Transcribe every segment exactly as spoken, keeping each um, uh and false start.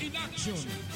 in action.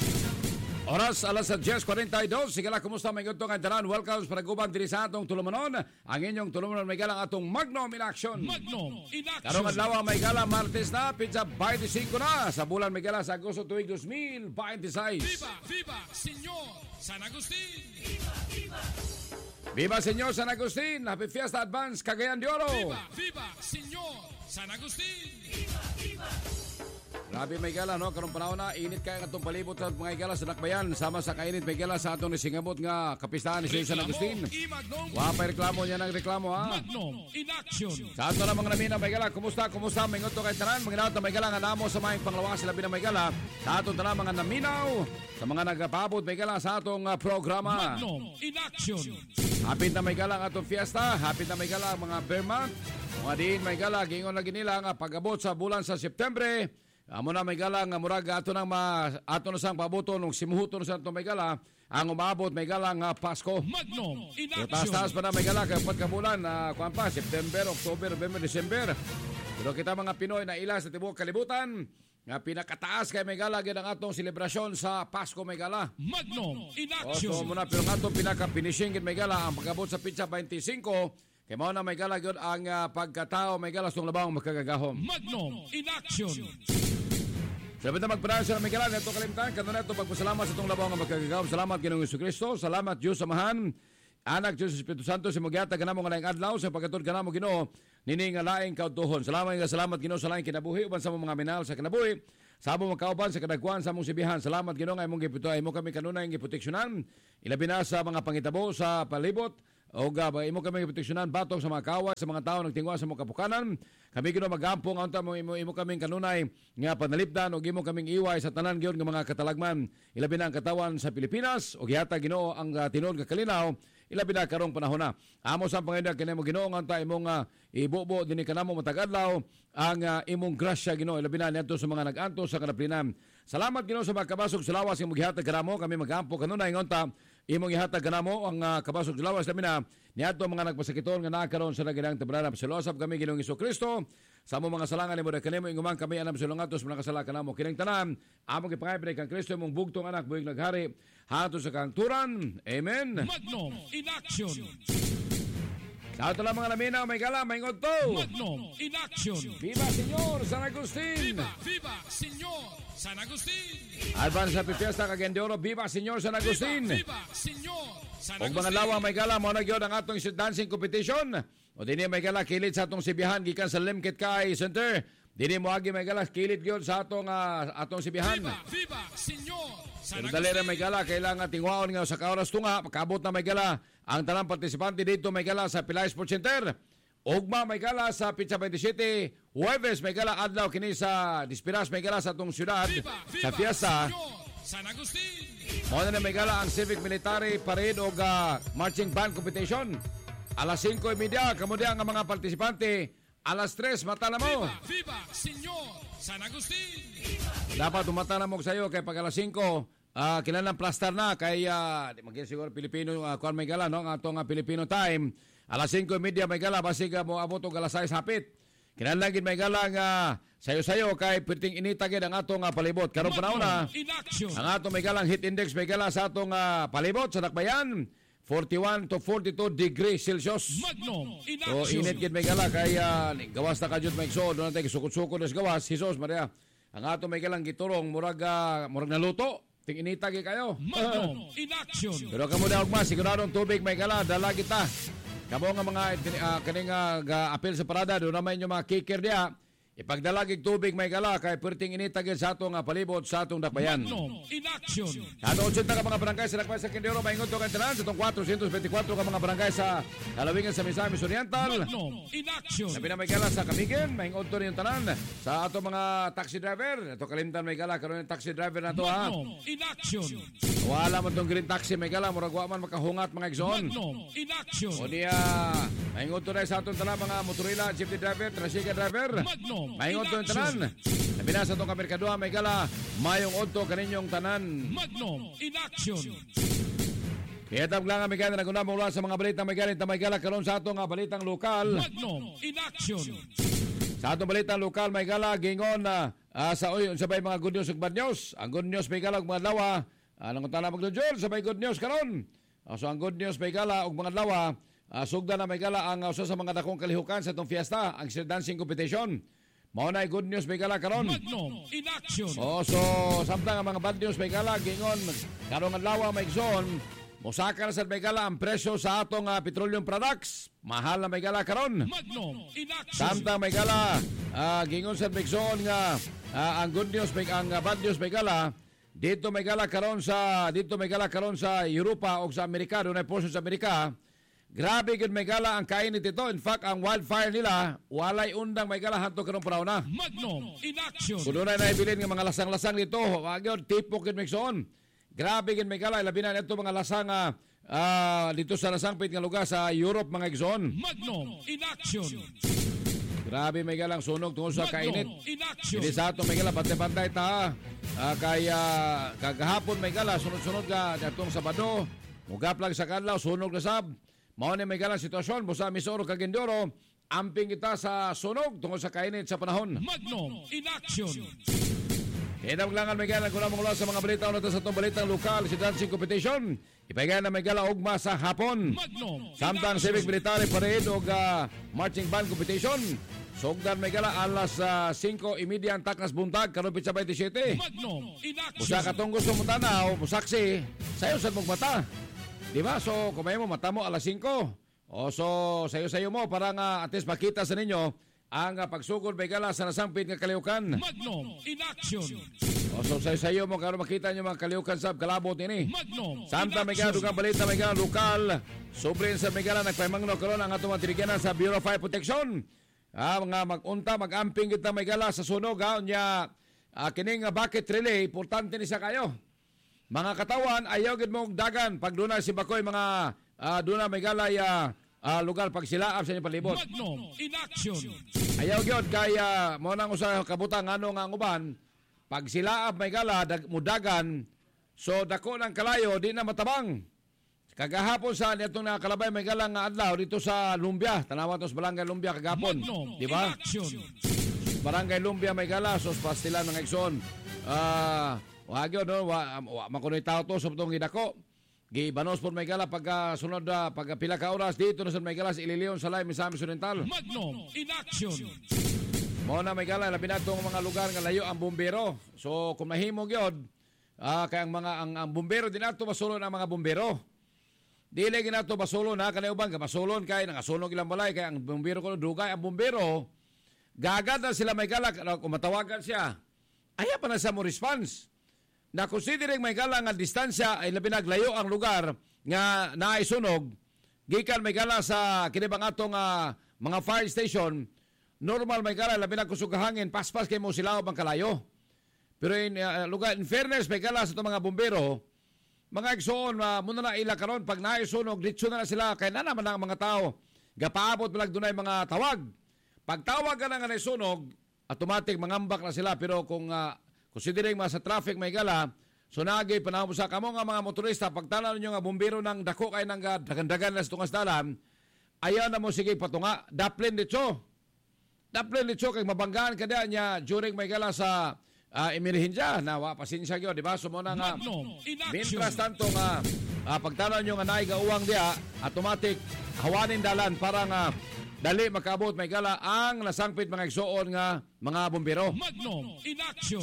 Oras alas diyes kuwarenta y dos. Sige lang, kumusta may ganito nga tanan? Welcome sa pag-uban diri sa atong tulumanon. Ang inyong tulumanon may galang atong Magnum in action. Magnum in action. Karong adlaw may galang Martes na, pizza twenty-five na. Sa bulan may galang sa Agosto tuig two thousand twenty-six. Viva, viva, Senyor San Agustin. Viva, viva. Viva Senyor San Agustin. Happy Fiesta Advance, Cagayan de Oro. Viva, viva, Senyor San Agustin. Viva, viva. Grabe may gala, no? Karong panahon na, init kaya nga itong palibot sa mga gala sa Nakbayan. Sama sa kainit may gala sa atong nisingabot nga kapistahan ni San Agustin. Wapay reklamo niya ng reklamo, ha? Magnum in action. Sa ato na mga namina may gala, kumusta, kumusta, may ngoto kay tanan, mga naot na may gala nga namo sa mga panglawas sila binang may gala. Sa atong tanan mga naminaw, sa mga nagpabot may gala sa atong uh, programa. Magnum in action. Hapit na may gala ang atong fiesta, hapit na may gala ang mga Vermont. Mga diin may gala, gingon lagi nila nga pag-abot sa bulan sa Septembre. Amo na may gala nga murag ato nang ma ato na sang pabuto nung simuhuton sa ato may gala ang umabot may gala nga Pasko. Magnum in action. Taas-taas pa na may gala kay pat ka bulan na uh, kuan pa September, October, November, December. Pero kita mga Pinoy na ila sa tibuok kalibutan nga pinakataas kay may gala gid ang atong selebrasyon sa Pasko may gala. Magnum in O action. so muna pero nga atong pinaka-finishing gid may gala ang pag-abot sa pitsa twenty-five. Kay mao na may gala gyud ang uh, pagkatao may gala sa labang magkagagahom. Magnum in action. Sabi na magparaan sa may gala neto kalimtan kanuna ito pagpasalamat sa itong labang nga magkagagahom. Salamat Ginoong Jesucristo, salamat Diyos Amahan, Anak Diyos Espiritu Santo si magyata kanamo nga laing adlaw sa pagkatud kanamo Ginoo nini nga laing kautuhon. Salamat nga salamat Ginoo sa laing kinabuhi uban sa among mga minahal sa kinabuhi. Sa among magkauban sa kadagkuan sa among sibihan. Salamat Ginoo nga imong giputoy mo kami kanunay nga giproteksyonan. Ilabi na sa mga pangitabo sa palibot. O ga, imo kami proteksyonan batok sa mga kaway, sa mga tao nagtingwa sa mga kapukanan. Kami Ginoo magampong ang mo imo, imo kaming kanunay nga panalipdan o imo kaming iway sa tanan gyud nga mga katalagman. Ilabi na ang katawan sa Pilipinas o gihata Ginoo ang uh, tinuod nga kalinaw. Ilabi na karong panahon na. Amo sa Panginoon kanimo Ginoo nga imong uh, ibubo dinhi kanamo matag adlaw ang uh, imong grasya Ginoo. Ilabi na niadto sa mga naganto sa kanaplinan. Salamat Ginoo sa mga kabasog sa lawas nga gihatag kanamo. Kami magampo kanunay ngonta imong ihatag kanamo ang uh, kabasog sa lawas labi na niadto mga nagpasakiton nga nakaron sa naginang tabranan. Pasalosab kami Ginoong Jesucristo sa among mga salangan nimo kanimo inguman kami anam sulungatos mga kasala kanamo kining tanan among gipangaypay kang Kristo imong bugtong anak buhig naghari hato sa kangturan. Amen. Magnum in action. Sa ato lang mga lamina, may gala, may ngodto. Magnum in action. Viva Senyor San Agustin. Viva, viva, Senyor San Agustin. Advance Happy Fiesta Cagayan de Oro. Viva Senyor San Agustin. Viva, viva, Senyor San Og Agustin. mga lawa may gala mo na gyud ang atong dancing competition. O dinhi may gala kilit sa atong sibihan gikan sa Limkit Kai Center. Dinhi mo agi may gala kilit gyud sa atong uh, atong sibihan. Viva, viva, Senyor San Pero dali Agustin. rin may gala, kailangan tingwaon nga sa kaoras tunga, pagkabot na may gala, ang tanang partisipante dito may gala sa Pilay Sports Center. Ugma may gala sa Pizza twenty-seven, Huwebes may gala adlaw kini sa Dispiras may gala sa atong syudad Viva, viva, sa fiesta. Senyor San Agustin. Mao na may gala ang Civic Military Parade o uh, Marching Band Competition. Alas five thirty, kamudian ang mga partisipante. Alas tres, mata na mo. Viva, viva, Senyor San Agustin. Dapat umata na mo sa'yo kay pag alas cinco, uh, kailangan plaster na kay uh, di magiging siguro Pilipino uh, kuan may gala no ang atong uh, Filipino time. Alas cinco media may gala basig uh, mo abot og alas sais hapit. Kinahanglan gid may gala nga sayo-sayo kay perting inita gid ang atong uh, palibot. Karon panahon na In action. ang atong may galang heat index may gala sa atong uh, palibot sa Dakbayan forty-one to forty-two degrees Celsius. Magnum in So action. init gid may gala kay uh, gawas na kadyot may igsoon doon natin sukot-sukot des gawas. Jesus Maria. Ang ato may galang giturong murag uh, murag naluto. Ting inita gid kayo. Magnum in action. Pero kamo daw mas siguradong tubig may gala dala kita. Kamo nga mga uh, kaning uh, apil sa parada do na may inyo mga kicker dia. Ipagdalagig tubig may gala kay perting inita gid sa atong uh, palibot sa atong Dakbayan. Magnum in action. Ato eighty ka mga barangay sa Dakbayan sa Quindero maingon to kantanan sa itong four twenty-four ka mga barangay sa Lalawigan sa Misamis Oriental. Magnum in action. Sabi na may gala sa Kamigin, maingon to rin yung tanan sa ato mga taxi driver. Ito kalimtan may gala karon yung taxi driver na to ha. Magnum in action. Wala man tong green taxi may gala murag wa man makahungat mga igsoon. Magnum in action. O niya, maingon to rin sa atong tanan mga motorila, jeepney driver, tricycle driver. Magnum Maingon to in yung tanan. action. Sabi na sa itong kamerkaduha may gala, mayong odto kaninyong tanan. Magnum in action. Kaya tab lang kami gana naguna mula sa mga balitang may galit na may gala karon sa atong uh, balitang lokal. Magnum in action. Sa atong balitang lokal may gala gingon na Ah, sa oy, sabay mga good news ug bad news. Ang good news may gala og mga lawa. Anong tala magdudjol sabay good news karon. Ah, so ang good news may gala og mga lawa. Ah, sugda na may gala ang usa sa mga dakong kalihukan sa itong fiesta, ang Sir Dancing Competition. Mao na good news may gala karon. Magnum in action. Oh, so samtang ang mga bad news may gala gingon karong adlaw may igsoon. Mosaka na sa may gala ang presyo sa atong uh, petroleum products. Mahal na may gala karon. Magnum in action. Samtang may gala uh, gingon sa Bigson nga uh, ang good news may ang uh, bad news may gala dito may gala karon sa dito may gala karon sa Europa o sa Amerika, dunay portion sa Amerika. Grabe gud may gala ang kainit ito. In fact, ang wildfire nila walay undang may gala hanto karon paraw na. Magnum in action. Kuno na naibilin nga mga lasang-lasang dito. Wa gyud tipok gud Bigson. Grabe gud may gala labi na nito mga lasang uh, uh, dito sa nasangpit nga lugar sa Europe mga igsoon. Magnum in action. Grabe may galang sunog tungkol sa kainit. Magnum in action. Hindi sa ato may gala bantay-bantay ta. Uh, kaya kagahapon may gala sunod-sunod ka datong Sabado. Mugaplag sa kadlaw sunog na sab. Mao ni may galang sitwasyon busa Misoro Cagindoro. Amping kita sa sunog tungkol sa kainit sa panahon. Magnum in action. Kaya maglangan may gala kung namang sa mga balita na sa itong balitang lokal si Dancing Competition. Ipagay na may gala ugma sa hapon. Magnum in Samtang action. Civic Military Parade o uh, Marching Band Competition. Sugdan may gala alas uh, singko imidya ang taknas buntag karon pitsa twenty-seven. Magnum in action. Busa katong gusto mo tanaw, musaksi, sayo sa mong mata. Di ba? So, kumain mo, mata mo alas singko. O so, sayo-sayo mo para nga at least makita sa ninyo ang uh, pagsugod may gala sa nasangpit nga kaliukan. Magnum in action. O so, sayo-sayo mo karon makita nyo mga kaliukan sa kalabot ini. Magnum Santa in may gala, action. dugang balita may gala, lokal. Sobrin sa may gala, nagpaimangno karon ang atong matirigyanan sa Bureau of Fire Protection. Ah, mga mag-unta, mag-amping kita may gala sa sunog. Ha? Nya, ah, kining uh, bucket relay, importante ni sa kayo. Mga katawan, ayaw gid mo dagan. Pag doon na si Bakoy, mga uh, doon na may galay uh, uh, lugar, pag silaap sa inyong palibot. Magnum in action. Ayaw gyud kaya mo nang usa kabutang ano nga ang uban, pag silaap may gala, dag, mudagan, so dako ng kalayo, di na matabang. Kagahapon sa nitong nakalabay may galang nga adlaw dito sa Lumbia, tanawa to sa Barangay Lumbia kagahapon. Magnum Di in ba? action. Barangay Lumbia may gala, sos pastilan ng Exxon. Ah, uh, wag yun, no? Wa, wa, makunoy tao to sa itong gidako. Gibanos po may gala pagka sunod na pagka pila ka oras dito na sa may gala sa Ililion sa Lay, Misamis Oriental. Magnum in action. Mo na may gala labi natong mga lugar nga layo ang bumbero. So kung mahimo gyud, ah kay ang mga ang, ang bumbero din ato masulon ang mga bumbero. Dili ginato basulon na kanay uban ka basulon kay nangasunog ilang balay kay ang bumbero ko dugay ang bumbero. Gagad na sila may gala kung matawagan siya. Aya pa na sa mo response. Na considering may gala nga distansya ay labi naglayo ang lugar nga naisunog, gikan may gala sa kinibang atong uh, mga fire station, normal may gala labi nagkusugahangin, paspas kay mo sila ang kalayo. Pero in uh, lugar, in fairness may gala sa itong mga bumbero, mga igsoon, uh, muna na ila karon pag naisunog, ditso na, na sila, kaya na naman ang mga tao, gapaabot malag dunay mga tawag. Pag tawag ka na nga naisunog, automatic mangambak na sila, pero kung uh, considering mga sa traffic may gala, so nagay panahon sa kamo nga mga motorista, pagtanaw ninyo nga bumbero ng dako kay nang dagan-dagan na sa tungas dalan, ayaw na mo sige patunga, daplin ditso. Daplin ditso kay mabanggaan kada niya during may gala sa uh, emerhensya na wa pasensya gyud, di ba? So mo na nga Magnum in action. mientras tanto nga uh, pagtanaw nyo nga naay gauwang diha, automatic hawanin dalan para nga dali makaabot may gala ang nasangpit mga igsoon nga mga bumbero. Magnum in action.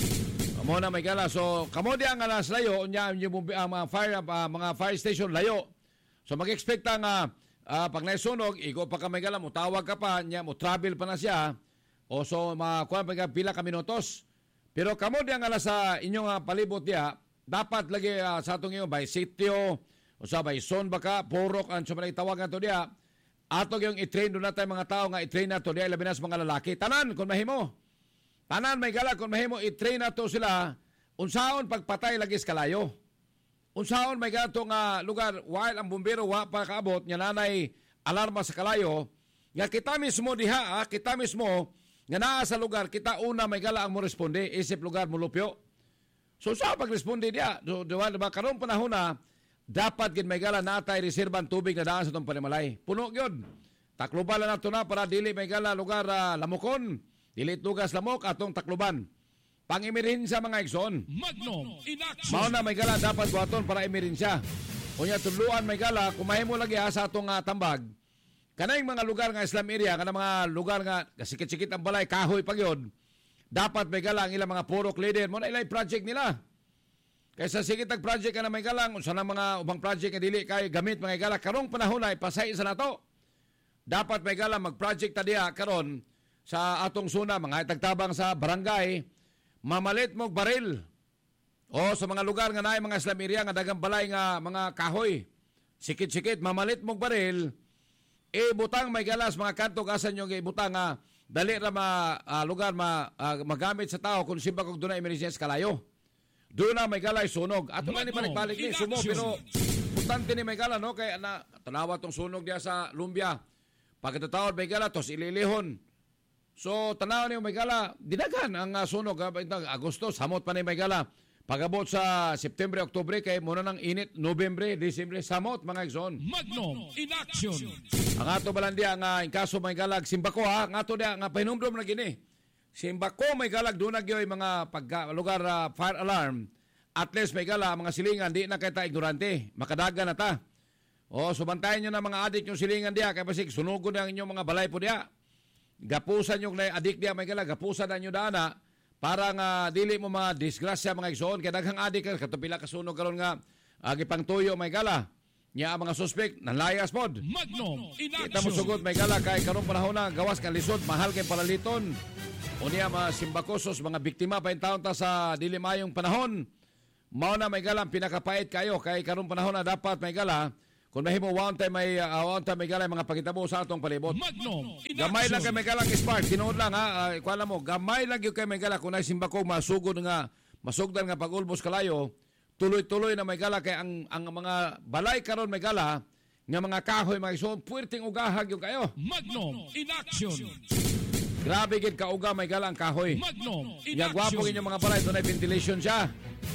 Amo na may gala. So kamo di ang alas layo nya yung uh, mga fire uh, mga fire station layo. So mag-expect nga uh, pag naisunog igo pa ka may gala mo tawag ka pa nya mo travel pa na siya. O so makuha pa ka pila ka minutos. Pero kamo di ang alas sa inyong uh, palibot diha dapat lagi uh, sa atong iyo by sitio o sa by zone baka purok ang sumalay tawagan to diha. Ato yung i-train doon natin mga tao nga i-train na to diya labi na sa mga lalaki. Tanan kung mahimo. Tanan may gala kung mahimo i-train na to sila unsaon pagpatay lagi sa kalayo. Unsaon may gato nga lugar while ang bumbero wa pa kaabot nya nanay alarma sa kalayo nga kita mismo diha ah, kita mismo nga naa sa lugar kita una may gala ang mo responde isip lugar mo lupyo. So sa pagresponde diya do diwa diba karon panahon na dapat gid may gala natay reserban tubig na daan sa itong panimalay. Puno gyud. Takluban na nato na para dili may gala lugar uh, lamokon. Dili tugas lamok atong takluban. pang-emerhensya mga igsoon. Magnum in action. Mao na may gala dapat buhaton para emerhensya. Unya tuluan may gala kumahimo lagi ha sa atong uh, tambag. Kanang mga lugar nga Islam area, kanang mga lugar nga kasikit-sikit ang balay, kahoy pa gyud. Dapat may gala ang ilang mga purok leader mo na ilay project nila. Kaysa sige tag project ka na may galang, unsa na mga ubang project nga dili kay gamit mga gala karong panahon ay pasay sa nato. Dapat may gala mag-project ta diha karon sa atong suna mga tagtabang sa barangay, mamalit mo baril. O sa mga lugar nga naay mga Islam area nga dagang balay nga mga kahoy. Sikit-sikit mamalit mo baril. E butang may galas mga kanto kasan yung ibutang nga dali ra ma uh, lugar ma uh, magamit sa tao kung simba kog dunay emergency kalayo. Doon na may galay sunog. Ato nga ni balik-balik ni sumo pero importante ni may gala no kay ana tanawa tong sunog diya sa Lumbia. Pagkatawad may gala tos ililihon. So tanaw ni may gala dinagan ang uh, sunog uh, Agosto samot pa ni may gala. Pagabot sa September, Oktubre kay muna ng init, Nobyembre, Disyembre, samot mga igsoon. Magnum in action. Ang ato balandia nga in kaso may galag simbako ha, ang ato dia nga pahinumdom na gini. Simbako may galag doon na gyoy mga pag lugar uh, fire alarm. At least may gala mga silingan di na kita ignorante, makadaga na ta. O subantayan nyo na mga adik yung silingan dia kay pasig sunugod ang inyong mga balay po dia. Gapusan yung na adik dia may galag, gapusan na nyo dana. Para nga dili mo mga disgrasya mga igsoon kay daghang adik ka katupila kasunog karon nga agi pang tuyo may gala nya mga suspect nalayas pod. Magnum in action. Kita mo sugod may gala kay karon panahon na gawas kan lisod mahal kay palaliton. Unya mga simbakosos mga biktima pa in taon ta sa dili mayong panahon. Mao na may gala pinakapait kayo kay karon panahon na dapat may gala kung mahimo one time may uh, one time may gala mga pagitabo sa atong palibot. Magnum in Gamay lang action. kay may galang spark. Tinuod lang ha. Uh, kuala mo, gamay lang yung kay may gala. Kung naisimba ko, masugod nga, masugdan nga pag-ulbos kalayo, tuloy-tuloy na may gala kay ang, ang mga balay karon may gala, nga mga kahoy, mga ison, puwerteng ugahag yung kayo. Magnum in action. Grabe gid ka uga may gala ang kahoy. Magnum in Nga gwapo action. yung mga balay, doon ay ventilation siya.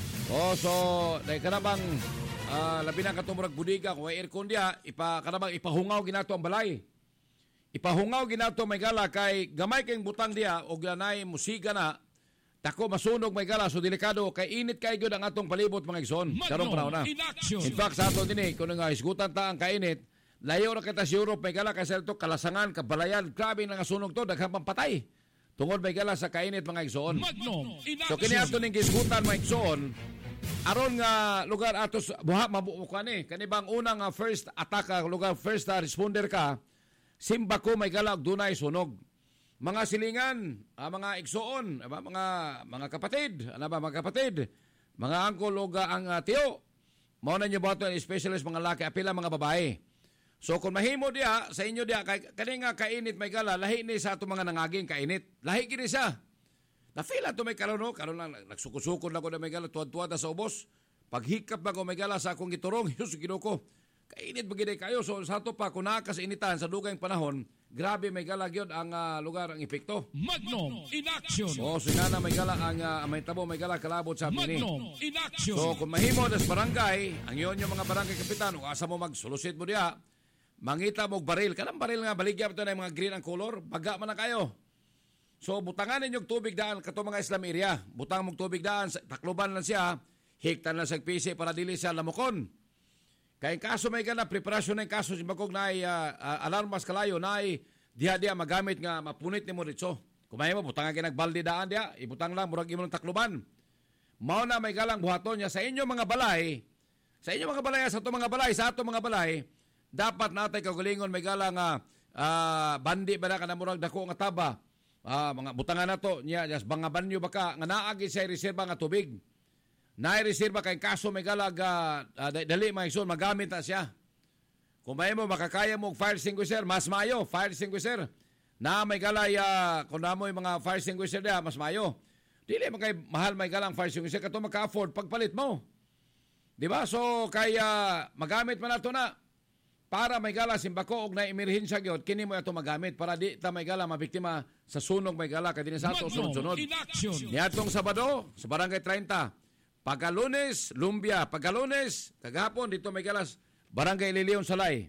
O, so, dahil ka na bang, uh, labi na katumurag budiga, kung may aircon diya, ipa, ka na bang ipahungaw ginato ang balay. Ipahungaw ginato may gala kay gamay kayong butang diya o ganay musiga na tako masunog may gala so delikado kay init kay gyud ang atong palibot mga igsoon karong panahon na. in action. In fact sa ato dinhi kun nga isgutan ta ang kainit layo ra kita sa Europe may gala kasi to kalasangan kabalayan grabe na nga sunog to daghang pampatay tungod may gala sa kainit mga igsoon. Magnum in So kini ato action. ning gisgutan mga igsoon aron nga lugar atos buha mabuukan ni kani bang unang uh, first attack uh, lugar first uh, responder ka simba ko may galag dunay sunog. Mga silingan, ah, mga igsoon, ah, mga mga kapatid, ano ba mga kapatid, mga angkol o ang uh, tiyo. Mao na nyo ba ito, specialist mga laki, apila mga babae. So kung mahimo diya, sa inyo diya, kay, kani nga kainit may gala, lahi ni sa ito mga nangaging kainit. Lahi gini siya. Na-feel ato may karoon, no? Karoon lang, nagsukusukon na ko na may gala, tuwad-tuwad na sa ubos. Paghikap na ko may gala sa akong giturong, yun sa kinuko. Kainit bagay kayo. So sa ato pa, kung nakakainitan sa dugayng panahon, grabe may gala gyud ang uh, lugar ang epekto. Magnum in action. So sinana may gala ang uh, may tabo may gala kalabot sa mini. Magnum in action. So kung mahimo das barangay, ang iyon yung mga barangay kapitan, ug asa mo magsulusit mo diha, mangita mo og baril. Kanang baril nga baligya ito na mga green ang color, baga man na kayo. So butangan ninyo tubig daan kato mga Islam area. Butang mo tubig daan, takloban lang siya, hiktan lang sa P C para dili sa lamokon. Kaya kaso may gana, preparasyon ng kaso, simbakog na ay uh, uh, alarmas kalayo, na ay diha-diha magamit nga, mapunit ni mo ritso. Kumain mo, butang nga kinagbaldi daan diha, ibutang lang, murag imo ng takluban. Mao na may galang buhaton niya sa inyo mga balay, sa inyo mga balay, sa ito mga balay, sa ato mga balay, dapat natay kagalingon may galang uh, uh, bandi ba na ka na murag dako nga taba, uh, mga butangan na to, niya, just mga banyo baka, nga naagi sa reserva nga tubig. Na-reserva kay kaso may galag uh, uh, dali mga igsoon magamit na siya. Kung may mo makakaya mo fire extinguisher, mas mayo fire extinguisher. Na may galay uh, kung na mo yung mga fire extinguisher dia, mas mayo. Dili man kay mahal may galang fire extinguisher kato maka-afford pagpalit mo. Di ba? So kaya magamit man nato na para may gala simbako og na emerhensya gyud kini mo ato magamit para di ta may gala mabiktima sa sunog may gala kay dinhi sa ato sunod-sunod. In action. Niadtong Sabado sa Barangay thirty. Pagkalunes, Lumbia. Pagkalunes, kagahapon, dito may galas, Barangay Lilion, Salay.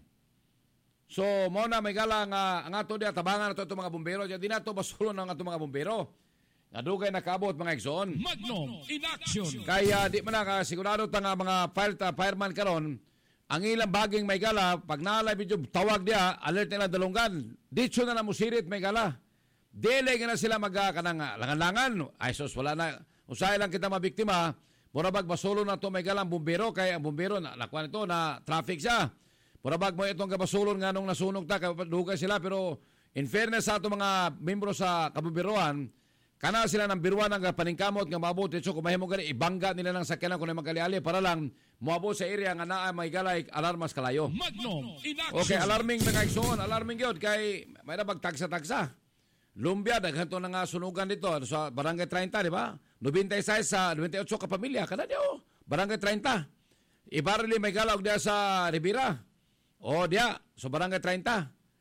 So, mo na may gala nga, ang ato diya, tabangan na ito mga bumbero. Diya, di na ito basulo ng ato mga bumbero. Nadugay nakabot mga igsoon. Magnum in action. Kaya di man na sigurado ta nga mga fire ta fireman karon ang ilang baging may gala pag naalay medyo tawag dia alert nila dalunggan. Ditso na na musirit may gala. Dele na sila magkanang langan-langan. Ay sus wala na usay lang kita mabiktima. Murabag basulo na to may gala ang bumbero kay ang bumbero na nakuha nito na traffic siya. Murabag mo itong kabasulon nga nung nasunog ta dugay sila pero in fairness sa ato mga membro sa kabubiroan kana sila ng biruan ng paningkamot nga maabot dito kung mahimo gani ibangga nila ng sakyanan kung magkali-ali para lang moabot sa area nga naa may galay alarmas kalayo. Magnum in action. Okay, alarming mga igsoon, alarming gyud kay may nabag tagsa-tagsa. Lumbia daghan to nga sunugan dito sa Barangay thirty, di ba? ninety-six sa ninety-eight ka pamilya kada dio. Barangay thirty. Ibarili may galaw dia sa Ribera. O dia sa Barangay thirty.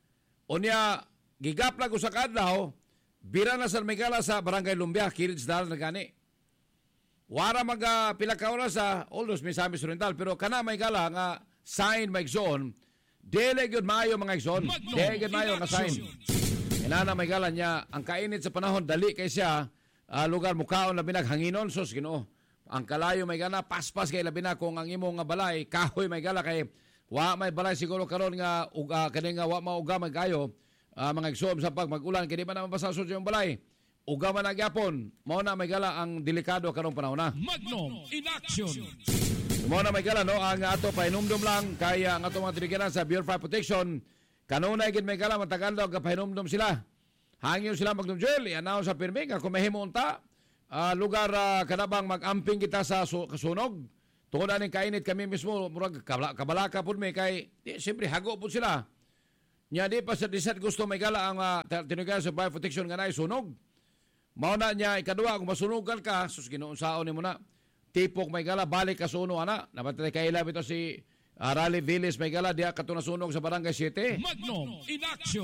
Unya gigapla ko sa kadlaw, bira na sa may gala sa Barangay Lumbia, Kids dal na gani. Wara maga pila ka oras sa almost may sabi Oriental pero kana may gala nga sign may zone. Dele gyud maayo mga igsoon. Dele gyud maayo nga sign. Inana may gala niya, ang kainit sa panahon, dali kay siya, uh, lugar mukaon labi na hanginon, sos ginoo. Ang kalayo may gala, paspas kay labi na kung ang imong nga balay, kahoy may gala kay, wa may balay siguro karon nga, uh, kani nga wa mauga may kayo, uh, mga igsoom sa pag mag-ulan, kaya di ba naman basasod yung balay, uga man nagyapon, mao na may gala ang delikado karong panahon na. Magnum in action. Mao na may gala, no, ang ato pahinumdum lang, kaya ang ato mga tinigilan sa Bureau of Fire Protection, kanunay gid may gala matagal daw kapahinumdum sila. Hangyo sila magdumjel, i-announce sa pirmi nga kung mahimo unta uh, lugar uh, kanabang mag-amping kita sa su- kasunog. Tungod aning kainit kami mismo murag kabalaka pud may kay di, siyempre hago pud sila. Nya di pa sa disat gusto may gala ang uh, tinugan sa fire protection nga nay sunog. Mao na niya ikaduha kung masunugan ka sus ginuunsaon nimo na. Tipok may gala balik ka suno ana. Nabatay kay ilab ito si Arali Villis may gala diya kato nasunog sa Barangay seven. Magnum in action.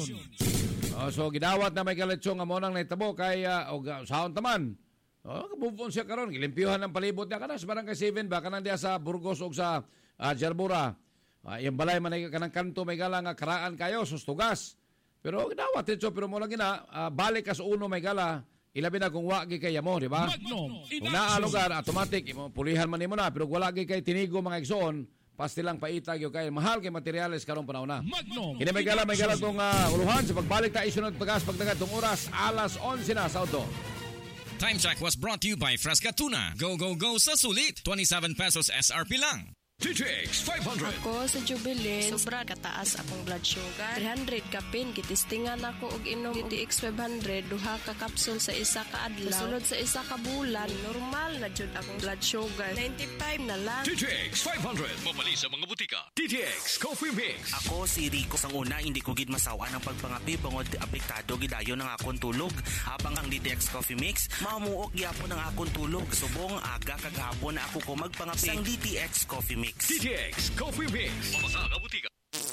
Oh, so gidawat na may galetsyo nga mo nang naitabo kay uh, o saon taman. Oh, kabubon siya karon gilimpyuhan ng palibot niya kana sa Barangay seven ba kanang diya sa Burgos ug sa uh, Jarbura. Uh, yung balay man kanang kanto may gala nga karaan kayo sustugas. Pero gidawat ito pero mo lang gina uh, balik ka sa uno may gala ilabi na kung wa gi kay mo, di ba? Magnum in Kung naa action. lugar automatic imo pulihan man nimo na pero wala gi kay tinigo mga igsoon. Pasti lang paitag yung kay mahal kay materyales karong panahon na. Magnum. Kini may gala may gala tong uh, uluhan sa pagbalik ta isunod tagas pagdagat tong oras alas eleven na sa auto. Time check was brought to you by Fresca Tuna. Go, go, go sa sulit. twenty-seven pesos S R P lang. T T X five hundred. Ako sa Jubilin, sobra kataas akong blood sugar. three hundred kapin, kitistingan ako og inom T T X five hundred, duha ka kapsul sa isa ka adlaw. Sunod sa isa ka bulan, normal na jud akong blood sugar. ninety-five na lang. T T X five hundred. Mabali sa mga butika. T T X Coffee Mix. Ako si Rico sang una hindi ko gid masawa ng pagpangapi bangod apektado gidayon ang akong tulog. Habang ang D T X Coffee Mix mamuok gyapon ang akong tulog. Subong aga kag hapon na ako ko magpangapi sang D T X Coffee Mix. T T X Coffee Mix. Mabasa ka butika.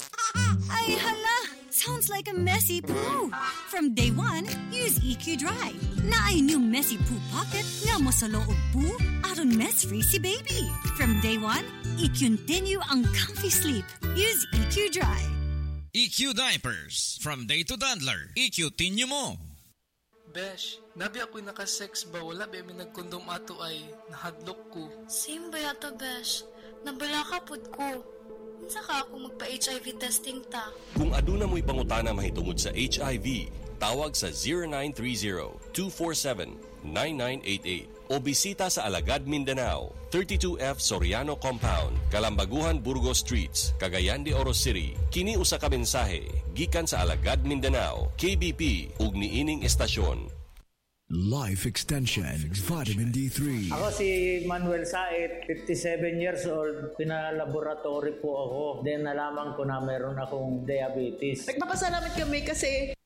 Ay, hala! Sounds like a messy poo. From day one, use E Q Dry. Na ay new messy poo pocket nga mo sa loob poo aron mess-free si baby. From day one, i-continue ang comfy sleep. Use E Q Dry. E Q Diapers. From day to toddler. E Q tinyo mo. Besh, nabi ako'y nakasex ba wala ba may nagkondom ato ay nahadlok ko. Same ba yata, Besh? Nabala ka pod ko. Unsa ka ako magpa-H I V testing ta? Kung aduna mo'y pangutana mahitungod sa H I V, tawag sa zero nine three zero, two four seven, nine nine eight eight o bisita sa Alagad Mindanao, thirty-two F Soriano Compound, Kalambaguhan, Burgos Streets, Cagayan de Oro City. Kini usa ka mensahe gikan sa Alagad Mindanao, K B P ug niining estasyon. Life Extension, Vitamin D three. Ako si Manuel Said, fifty-seven years old. Pinalaboratory po ako. Then nalaman ko na meron akong diabetes. Nagpapasalamat kami kasi